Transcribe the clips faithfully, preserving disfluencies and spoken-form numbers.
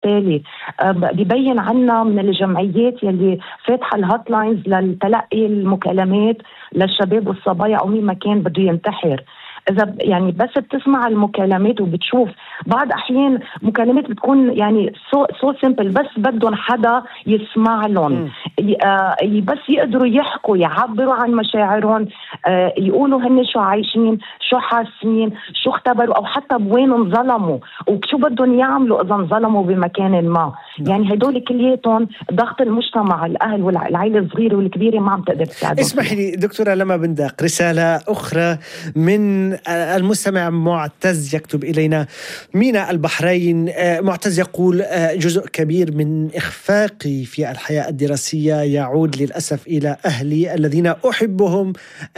التالي. بيبين عنا من الجمعيات يلي فاتحة الهوت لاينز للتلقي المكالمات للشباب والصبايا أو مين ما كان بده ينتحر. إذا يعني بس بتسمع المكالمات وبتشوف بعض أحيان مكالمات بتكون يعني سو سو سيمبل، بس بدهم حدا يسمع لهم، بس يقدروا يحكوا يعبروا عن مشاعرهم، يقولوا هن شو عايشين، شو حاسين، شو اختبروا، أو حتى بوين انظلموا وشو بدهم يعملوا إذا انظلموا بمكان ما. يعني هدول كلياتهم ضغط المجتمع، الأهل والعائلة الصغيرة والكبيرة ما عم تقدر تساعدهم. اسمحي لي دكتورة لما بندق، رسالة أخرى من المستمع معتز يكتب إلينا: مينا البحرين. معتز يقول: جزء كبير من إخفاقي في الحياة الدراسية يعود للأسف إلى أهلي الذين أحبهم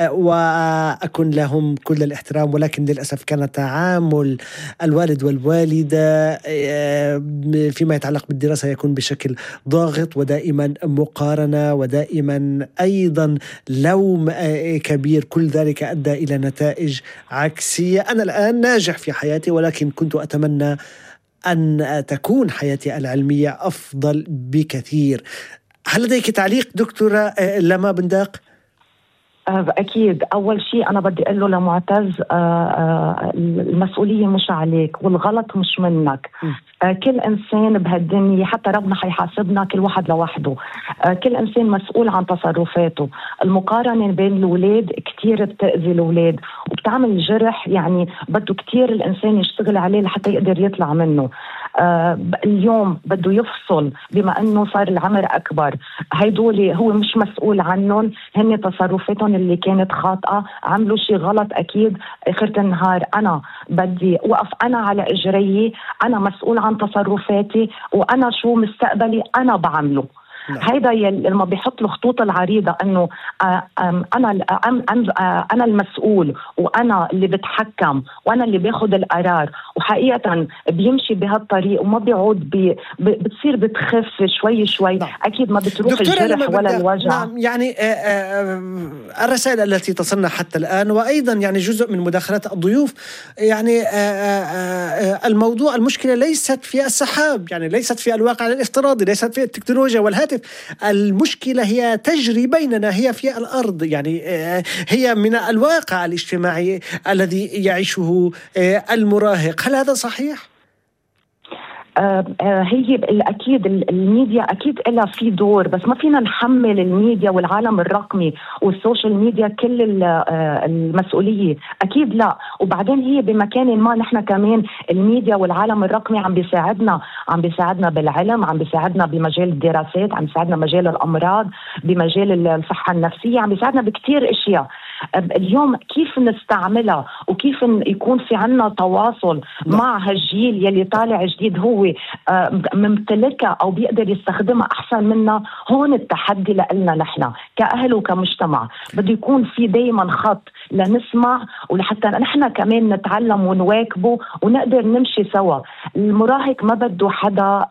وأكن لهم كل الاحترام، ولكن للأسف كان تعامل الوالد والوالدة فيما يتعلق بالدراسة يكون بشكل ضاغط، ودائما مقارنة، ودائما أيضا لوم كبير. كل ذلك أدى إلى نتائج عكسية. أنا الآن ناجح في حياتي، ولكن كنت أتمنى أن تكون حياتي العلمية أفضل بكثير. هل لديك تعليق دكتورة لما بندق؟ أكيد. أول شيء أنا بدي أقول له لمعتز، المسؤولية مش عليك والغلط مش منك. كل إنسان بهالدنيا حتى ربنا حيحاسبنا كل واحد لوحده. كل إنسان مسؤول عن تصرفاته. المقارنة بين الأولاد كتير بتأذي الأولاد وبتعمل جرح، يعني بده كتير الإنسان يشتغل عليه لحتى يقدر يطلع منه. آه اليوم بده يفصل بما أنه صار العمر أكبر. هيدول هو مش مسؤول عنهم، هن تصرفاتهم اللي كانت خاطئة، عملوا شيء غلط. أكيد آخرة النهار أنا بدي وقف أنا على إجري، أنا مسؤول عن تصرفاتي، وأنا شو مستقبلي أنا بعمله. هيدا لما بيحط له خطوط العريضة انه انا انا المسؤول وانا اللي بتحكم وانا اللي باخذ القرار، وحقيقة بيمشي بهالطريق وما بيعود بي بتصير بتخف شوي شوي. نعم. اكيد ما بتروح الجرح ولا الوجع. نعم. يعني الرسائل التي تصلنا حتى الآن، وايضا يعني جزء من مداخلات الضيوف، يعني الموضوع المشكلة ليست في السحاب، يعني ليست في الواقع الافتراضي، ليست في التكنولوجيا والهاتف. المشكلة هي تجري بيننا، هي في الأرض، يعني هي من الواقع الاجتماعي الذي يعيشه المراهق. هل هذا صحيح؟ آه هي الأكيد الميديا أكيد إلها في دور، بس ما فينا نحمل الميديا والعالم الرقمي والسوشيال ميديا كل المسؤولية. أكيد لا. وبعدين هي بمكان ما نحن كمان الميديا والعالم الرقمي عم بيساعدنا، عم بيساعدنا بالعلم، عم بيساعدنا بمجال الدراسات، عم بيساعدنا بمجال الأمراض، بمجال الصحة النفسية، عم بيساعدنا بكتير أشياء. اليوم كيف نستعملها وكيف يكون في عنا تواصل مع هالجيل يلي طالع جديد هو ممتلكها أو بيقدر يستخدمها أحسن منا، هون التحدي لنا نحن كأهل وكمجتمع. بده يكون في دايما خط لنسمع ولحتى نحن كمان نتعلم ونواكبه ونقدر نمشي سوا. المراهق ما بده حدا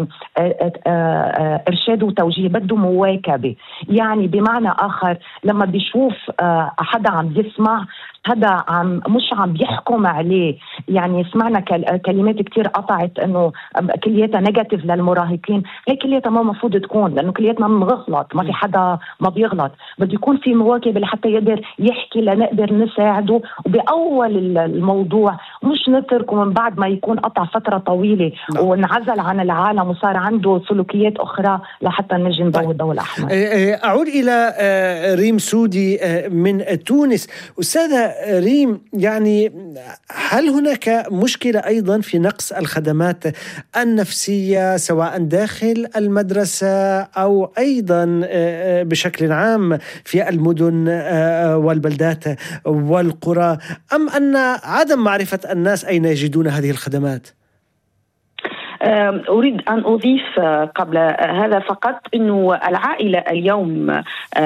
إرشاد وتوجيه، بده مواكبة. يعني بمعنى آخر لما بيشوف حدا عم يسمع، هذا عم مش عم بيحكم عليه. يعني سمعنا كلمات كتير قطعت انه كلياتها نيجاتيف للمراهقين، هيك كلياتها ما مفروض تكون، لانه كلياتنا بنغلط، ما في حدا ما بيغلط. بده يكون في مواكبه لحتى يقدر يحكي لنقدر نساعده وباول الموضوع، مش نتركه من بعد ما يكون قطع فتره طويله وانعزل عن العالم وصار عنده سلوكيات اخرى لحتى نجي نضوي الضوء الاحمر. اعود الى ريم سودي من تونس. استاذه ريم، يعني هل هناك مشكلة أيضا في نقص الخدمات النفسية سواء داخل المدرسة أو أيضا بشكل عام في المدن والبلدات والقرى، أم أن عدم معرفة الناس أين يجدون هذه الخدمات؟ أريد أن أضيف قبل هذا فقط أنه العائلة اليوم،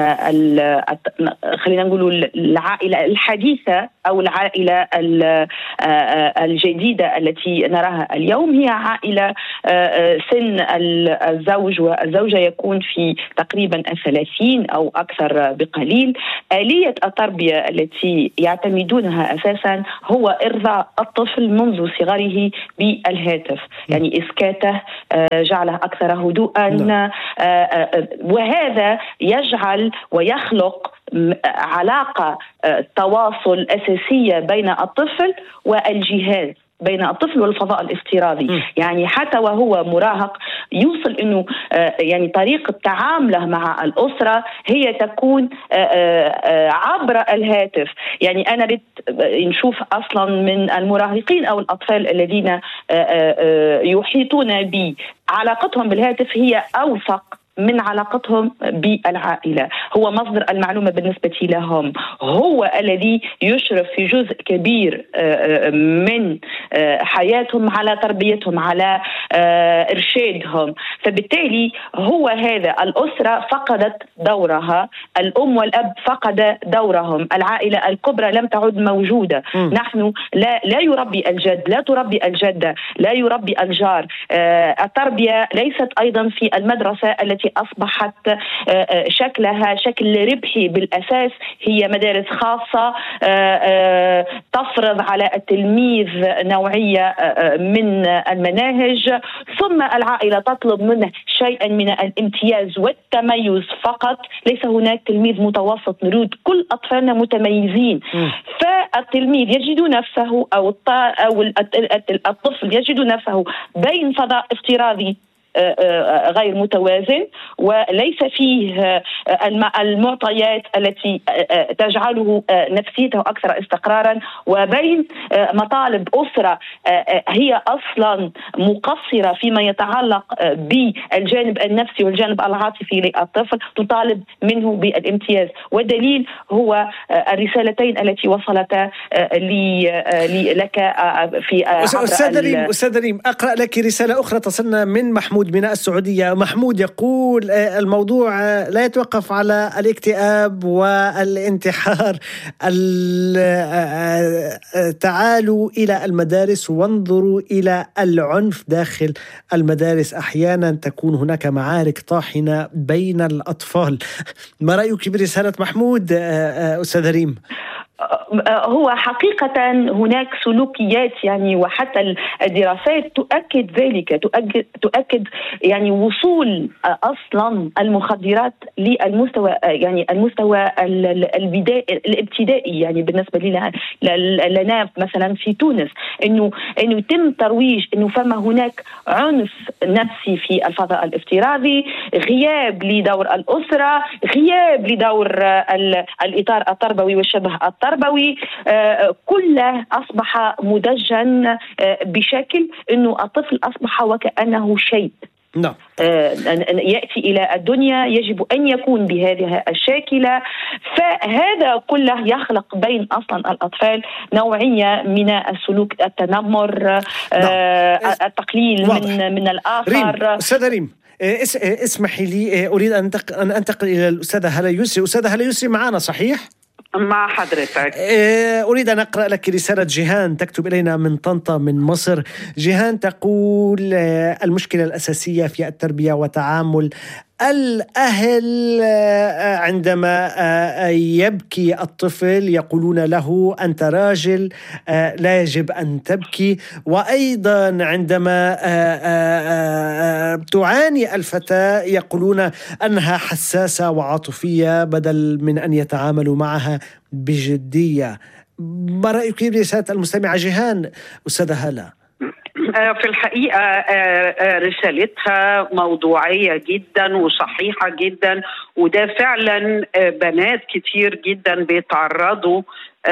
خلينا نقول العائلة الحديثة أو العائلة الجديدة التي نراها اليوم هي عائلة سن الزوج والزوجة يكون في تقريبا الثلاثين أو أكثر بقليل. آلية التربية التي يعتمدونها أساسا هو إرضاء الطفل منذ صغره بالهاتف، يعني إسكاته جعله أكثر هدوءا، وهذا يجعل ويخلق علاقة تواصل أساسية بين الطفل والجهاز، بين الطفل والفضاء الافتراضي. م. يعني حتى وهو مراهق يوصل انه يعني طريقة تعامله مع الأسرة هي تكون عبر الهاتف. يعني أنا نشوف أصلا من المراهقين أو الأطفال الذين يحيطون بي علاقتهم بالهاتف هي أوثق من علاقتهم بالعائلة. هو مصدر المعلومة بالنسبة لهم، هو الذي يشرف في جزء كبير من حياتهم على تربيتهم، على إرشادهم. فبالتالي هو هذا، الأسرة فقدت دورها، الأم والأب فقد دورهم، العائلة الكبرى لم تعد موجودة. م. نحن لا, لا يربي الجد، لا تربي الجدة، لا يربي الجار. التربية ليست أيضا في المدرسة التي أصبحت شكلها شكل ربحي بالأساس، هي مدارس خاصة تفرض على التلميذ نوعية من المناهج، ثم العائلة تطلب منه شيئا من الامتياز والتميز فقط. ليس هناك تلميذ متوسط، نريد كل أطفالنا متميزين. م. فالتلميذ يجد نفسه أو الطفل يجد نفسه بين فضاء افتراضي غير متوازن وليس فيه المعطيات التي تجعله نفسيته أكثر استقرارا، وبين مطالب أسرة هي أصلا مقصرة فيما يتعلق بالجانب النفسي والجانب العاطفي للطفل، تطالب منه بالامتياز. والدليل هو الرسالتين التي وصلتا لي لك في أستاذ ريم. أستاذ ريم، أقرأ لك رسالة أخرى تصلنا من محمود من السعودية. محمود يقول الموضوع لا يتوقف على الاكتئاب والانتحار، تعالوا إلى المدارس وانظروا إلى العنف داخل المدارس، أحيانا تكون هناك معارك طاحنة بين الأطفال. ما رأيك برسالة محمود أستاذ ريم؟ هو حقيقة هناك سلوكيات يعني، وحتى الدراسات تؤكد ذلك، تؤكد, تؤكد يعني وصول أصلا المخدرات للمستوى، يعني المستوى الابتدائي. يعني بالنسبة لنا, لنا مثلا في تونس إنه إنه يتم ترويج إنه فما هناك عنف نفسي في الفضاء الافتراضي، غياب لدور الأسرة، غياب لدور الإطار التربوي والشبه التربوي، كله أصبح مدجن بشكل أنه الطفل أصبح وكأنه شيء. نعم. يأتي إلى الدنيا يجب أن يكون بهذه الشاكلة. فهذا كله يخلق بين أصلا الأطفال نوعية من السلوك، التنمر، نعم. التقليل من, من الآخر. أستاذ ريم، اسمحي لي، أريد أن أنتقل إلى الأستاذة هلا يسري. أستاذة هلا يسري معنا صحيح؟ مع حضرتك. أريد أن أقرأ لك رسالة جيهان تكتب إلينا من طنطا من مصر. جيهان تقول المشكلة الأساسية في التربية وتعامل الأهل عندما يبكي الطفل يقولون له أنت راجل لا يجب أن تبكي، وأيضا عندما تعاني الفتاة يقولون أنها حساسة وعاطفية بدل من أن يتعاملوا معها بجدية. ما رأيك برسالة المستمعة جيهان أستاذة هلا؟ في الحقيقة رسالتها موضوعية جدا وصحيحة جدا، وده فعلا بنات كتير جدا بيتعرضوا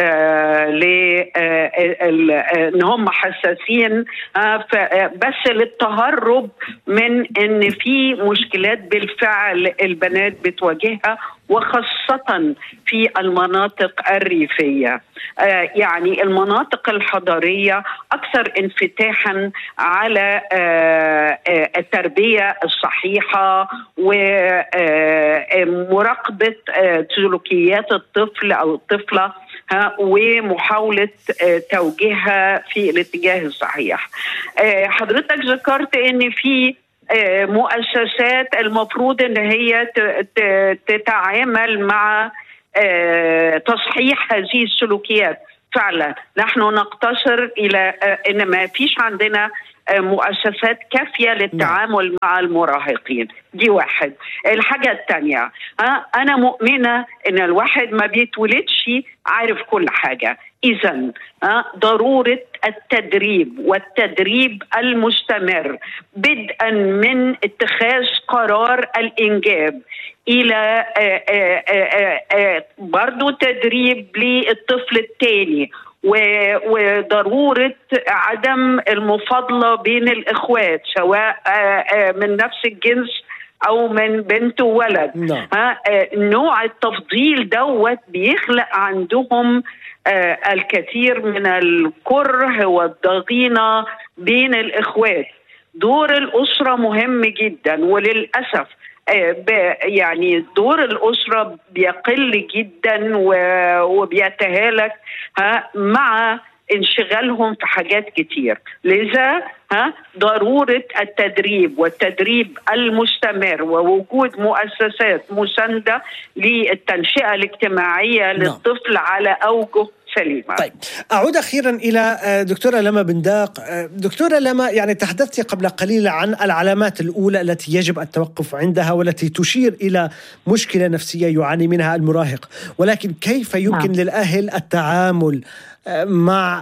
لأن هم حساسين بس للتهرب من أن في مشكلات بالفعل البنات بتواجهها، وخاصة في المناطق الريفية. يعني المناطق الحضرية أكثر انفتاحا على التربية الصحيحة ومراقبة سلوكيات الطفل أو الطفلة ومحاولة توجيهها في الاتجاه الصحيح. حضرتك ذكرت ان في مؤسسات المفروض ان هي تتعامل مع تصحيح هذه السلوكيات. فعلا نحن نقتصر الى ان ما فيش عندنا مؤسسات كافية للتعامل مع المراهقين. دي واحد. الحاجة الثانية، أنا مؤمنة إن الواحد ما بيتولدش عارف كل حاجة. إذن ضرورة التدريب والتدريب المستمر بدءا من اتخاذ قرار الإنجاب إلى برضو تدريب للطفل الثاني، وضرورة عدم المفاضلة بين الإخوات سواء من نفس الجنس أو من بنت وولد. no. نوع التفضيل دوت بيخلق عندهم الكثير من الكره والضغينة بين الإخوات. دور الأسرة مهم جدا، وللأسف يعني دور الأسرة بيقل جدا وبيتهالك مع انشغالهم في حاجات كتير. لذا ها ضرورة التدريب والتدريب المستمر ووجود مؤسسات مساندة للتنشئة الاجتماعية للطفل على أوجه سليمة. طيب، أعود أخيرا إلى دكتورة لما بنداق. دكتورة لما، يعني تحدثت قبل قليل عن العلامات الأولى التي يجب التوقف عندها والتي تشير إلى مشكلة نفسية يعاني منها المراهق، ولكن كيف يمكن نعم. للأهل التعامل مع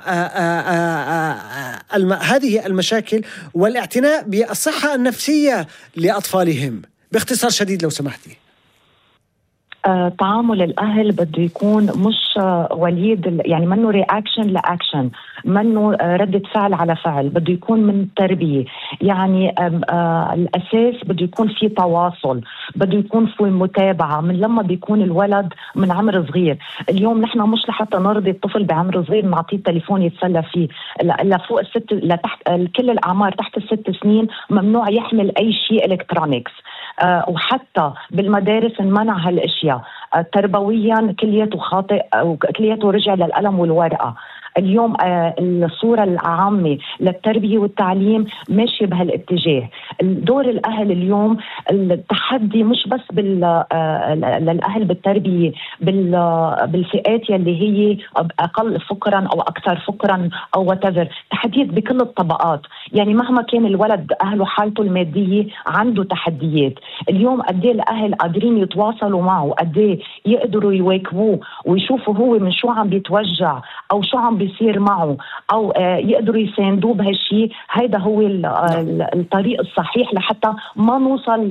هذه المشاكل والاعتناء بالصحة النفسية لأطفالهم؟ باختصار شديد لو سمحتي. آه، تعامل الأهل بده يكون مش آه، وليد، يعني منه رياكشن لأكشن، منه آه، ردة فعل على فعل، بده يكون من تربية. يعني آه آه الأساس بده يكون في تواصل، بده يكون في متابعة من لما بيكون الولد من عمر صغير. اليوم نحن مش لحتى نرضي الطفل بعمر صغير نعطيه تليفون يتسلى فيه، لفوق الست لتحت كل الأعمار تحت الست سنين ممنوع يحمل أي شيء إلكترونيكس. أه وحتى بالمدارس انمنع هالاشياء. أه تربويا كلياته خاطئ وكلياته رجع للقلم والورقه. اليوم آه الصورة العامة للتربية والتعليم ماشية بهالاتجاه. دور الأهل اليوم التحدي مش بس بال آه للأهل بالتربية بالفئات يلي هي أقل فقرا أو أكثر فقرا أو whatever، تحديات بكل الطبقات. يعني مهما كان الولد أهله حالته المادية عنده تحديات. اليوم قديه الأهل قادرين يتواصلوا معه، قديه يقدروا يواكبوه ويشوفوا هو من شو عم بيتوجع أو شو عم بيصير معه، أو يقدروا يساندوه بهالشيء. هيدا هو الطريق الصحيح لحتى ما نوصل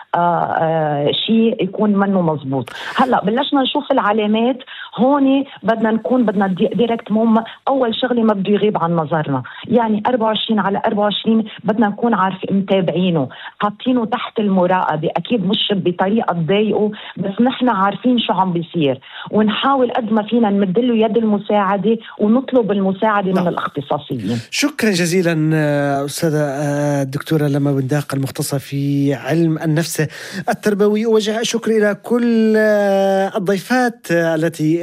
لشيء يكون منه مزبوط. هلأ بلشنا نشوف العلامات هون، بدنا نكون بدنا ديركت موم. أول شغلة ما بده يغيب عن نظرنا، يعني أربعة وعشرين على أربعة وعشرين بدنا نكون عارفين متابعينه، حاطينه تحت المراقبة. أكيد مش بطريقة تضايقه، بس نحن عارفين شو عم بيصير، ونحاول قد ما فينا نمدله يد المساعدة ونطلب المساعدة من الاختصاصيين. شكرا جزيلا أستاذة الدكتورة لما بنداق المختصة في علم النفس التربوي. وجه شكر إلى كل الضيفات التي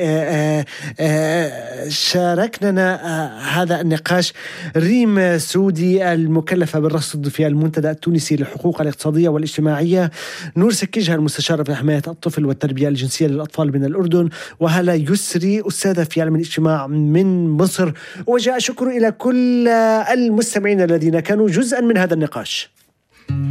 شاركنا هذا النقاش. ريم سودي المكلفة بالرصد في المنتدى التونسي للحقوق الاقتصادية والاجتماعية، نور سكيجها المستشارة في حماية الطفل والتربية الجنسية للأطفال من الأردن، وهلا يسري أستاذة في علم الاجتماع من مصر. وجاء شكر إلى كل المستمعين الذين كانوا جزءا من هذا النقاش.